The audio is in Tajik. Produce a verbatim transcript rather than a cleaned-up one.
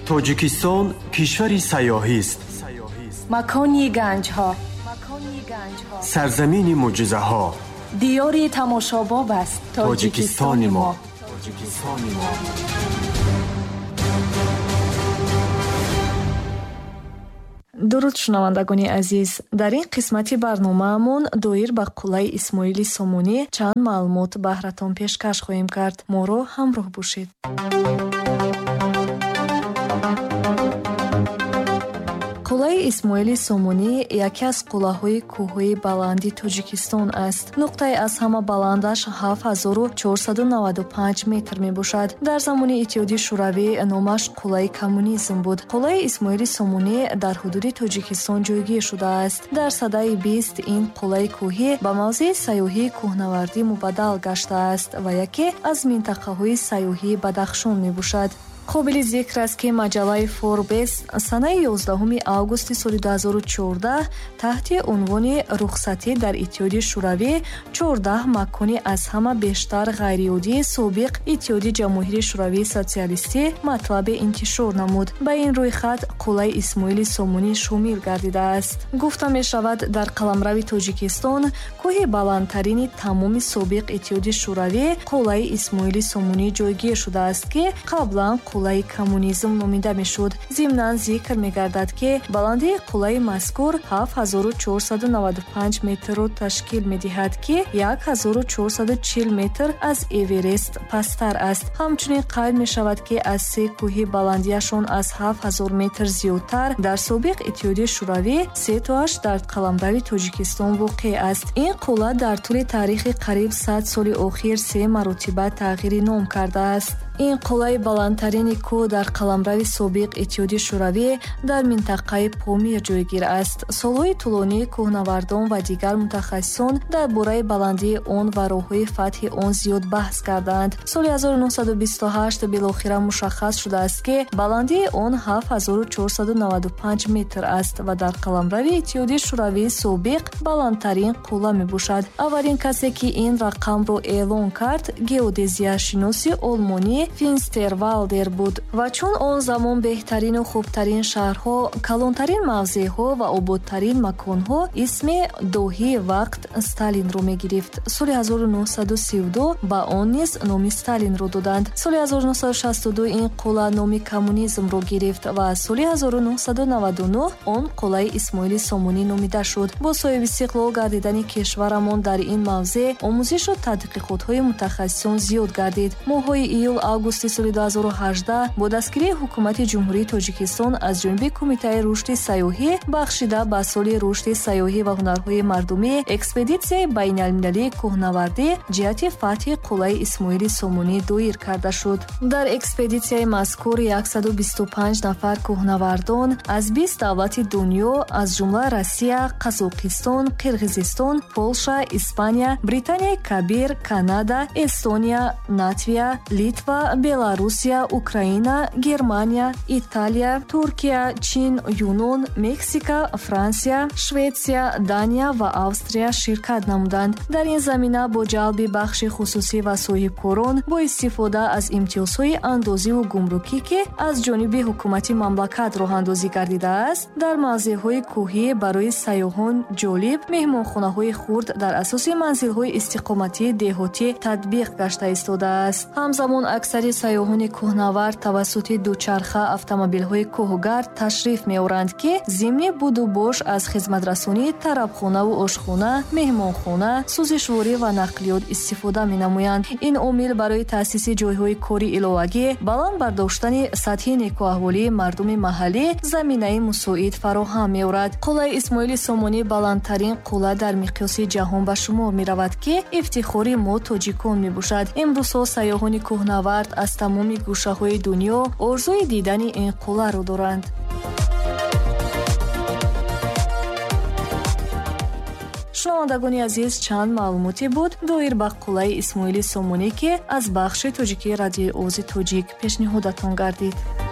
توجیکستان کشوری سیاحی است. مکانی گنج ها، سرزمین معجزه ها. دیاری تماشاباب است تاجیکستان ما. дуруд шунавандагони азиз, дар ин қисмати барномаамон доир ба қуллаи исмоили сомонӣ чанд маълумот баҳратон пешкаш хоҳем кард. моро ҳамроҳ бошед. қуллаи исмоили сомонӣ яке аз қуллаҳои кӯҳҳои баланди тоҷикистон аст. нуқтаи аз ҳама баландаш ҳафт ҳазору чорсаду наваду панҷ метр мебошад. дар замони иттиҳоди шӯравӣ номаш қуллаи коммунизм буд. қуллаи исмоили сомонӣ дар ҳудуди тоҷикистон ҷойгир шудааст. дар садаи бист ин қуллаи кӯҳӣ ба мавзеи сайёҳии кӯҳнавардӣ мубаддал гаштааст ва яке аз минтақаҳои сайёҳии бадахшон мебошад. қобили зикр аст ки маҷаллаи Forbes санаи ёздаҳуми августи соли ду ҳазору чордаҳ таҳти унвони рухсатӣ дар иттиҳоди шӯравӣ чордаҳ макони аз ҳама бештар ғайриоддии собиқ иттиҳоди ҷамҳурии шӯравии социалистӣ матлаби интишор намуд. ба ин рӯйхат қуллаи исмоили сомонӣ шомил гардидааст. гуфта мешавад, дар қаламрави тоҷикистон кӯҳи баландтарини тамоми собиқ иттиҳоди шӯравӣ қуллаи исмоили сомонӣ ҷойгир шудааст, ки қаблан қуллаи коммунизм номида мешуд. зимнан зикр мегардад, ки баландии қуллаи мазкур ҳафт ҳазору чорсаду наваду панҷ метрро ташкил медиҳад, ки як ҳазору чорсаду чил метр аз Эверест пасттар аст. ҳамчунин қайд мешавад, ки аз се кӯҳи баландияшон аз ҳафт ҳазор метр зиёдтар дар собиқ иттиҳоди шӯравӣ се тоаш дар қаламрави тоҷикистон воқеъ аст. ин қулла дар тӯли таърихи қариб сад соли охир се маротиба тағйири ном кардааст. ин қуллаи баландтарини кӯҳ дар қаламрави собиқ иттиҳоди шӯравӣ дар минтақаи Помир ҷойгир аст. солҳои тӯлонӣ кӯҳнавардон ва дигар мутахассисон дар бораи баландии он ва роҳҳои фатҳи он зиёд баҳс карданд. соли ҳазору нуҳсаду бисту ҳашт билохира мушаххас шудааст, ки баландии он ҳафт ҳазору чорсаду наваду панҷ метр аст ва дар қаламрави иттиҳоди шӯравии собиқ баландтарин қулла мебошад. аввалин касе, ки ин рақамро эълон кард, геодезияшиноси олмонӣ Финстервалдер буд ва чун он замон беҳтарину хубтарин шаҳрҳо, калонтарин мавзеъҳо ва ободтарин маконҳо исми доҳии вақт Сталинро мегирифт. соли ҳазору нуҳсаду сию ду ба он низ номи Сталинро доданд. соли ҳазору нуҳсаду шасту ду ин қулла номи коммунизмро гирифт ва соли ҳазору нуҳсаду наваду нӯҳ он қуллаи исмоили сомонӣ номида шуд. бо соҳиби истиқлол гардидани кишварамон дар ин мавзеъ омӯзишу тадқиқотҳои мутахассисон зиёд гардид. моҳҳои июл августи соли ду ҳазору ҳаждаҳ бо дастгирии ҳукумати ҷумҳурии Тоҷикистон аз ҷониби Кумитаи рушди сайёҳӣ бахшида ба соли рушди сайёҳӣ ва ҳунарҳои мардумӣ экспедитсияи байналмилалии кӯҳнавардӣ ҷиҳати фатҳи қуллаи исмоили сомонӣ доир карда шуд. дар экспедитсияи мазкур яксаду бисту панҷ нафар кӯҳнавардон аз бист давлати дунё аз ҷумла Россия, Қазоқистон, Қирғизистон, Полша, Испания, Британияи Кабир, Канада, Эстония, Латвия, Литва, Беларусия, Украина, Германия, Италия, Туркия, Чин, Юнон, Мексика, Франсия, Шветсия, Дания ва Австрия ширкат намуданд. дар ин замина бо ҷалби бахши хусусӣ ва соҳибкорон бо истифода аз имтиёзҳои андозиву гумрукӣ, ки аз ҷониби ҳукумати мамлакат роҳандозӣ гардидааст, дар мавзеъҳои кӯҳӣ барои сайёҳон ҷолиб меҳмонхонаҳои хурд дар асоси манзилҳои истиқоматии деҳотӣ татбиқ гашта истодааст. ҳамзамон аксари сайёҳони кӯҳнавард тавассути дучарха автомобилҳои кӯҳгард ташриф меоранд, ки зимни буду бош аз хизматрасонии тарабхонаву ошхона, меҳмонхона, сӯзишворӣ ва нақлиёт истифода менамоянд. ин омил барои таъсиси ҷойҳои кори иловагӣ, баланд бардоштани сатҳи некуаҳволии мардуми маҳаллӣ заминаи мусоид фароҳам меорад. қуллаи исмоили сомонӣ баландтарин қулла дар миқёси ҷаҳон ба шумор меравад, ки ифтихори мо тоҷикон мебошад. имрӯзҳо сайёҳони кӯҳнавард аз тамоми гӯшаҳои дунё орзуи дидани ин қулларо доранд. шунавандагони азиз, чанд маълумоте буд доир ба қуллаи исмоили сомонӣ, ки аз бахши тоҷикии радиои овози тоҷик пешниҳодатон гардид.